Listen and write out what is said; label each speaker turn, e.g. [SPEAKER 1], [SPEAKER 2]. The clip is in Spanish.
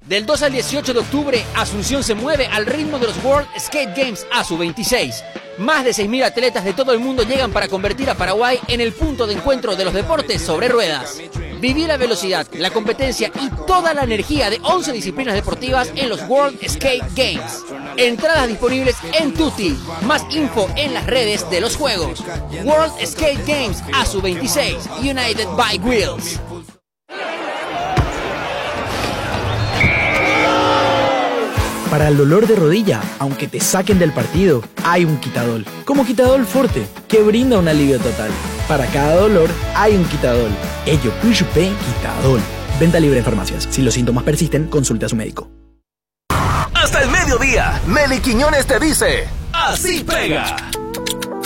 [SPEAKER 1] Del 2 al 18 de octubre, Asunción se mueve al ritmo de los World Skate Games ASU26. Más de 6.000 atletas de todo el mundo llegan para convertir a Paraguay en el punto de encuentro de los deportes sobre ruedas. Viví la velocidad, la competencia y toda la energía de 11 disciplinas deportivas en los World Skate Games. Entradas disponibles en Tutti. Más info en las redes de los juegos. World Skate Games ASU26, United by Wheels.
[SPEAKER 2] Para el dolor de rodilla, aunque te saquen del partido, hay un Quitadol. Como Quitadol Forte, que brinda un alivio total. Para cada dolor, hay un Quitadol. Ello P Quitadol. Venta libre en farmacias. Si los síntomas persisten, consulte a su médico.
[SPEAKER 3] Hasta el mediodía, Meli Quiñones te dice: ¡así pega!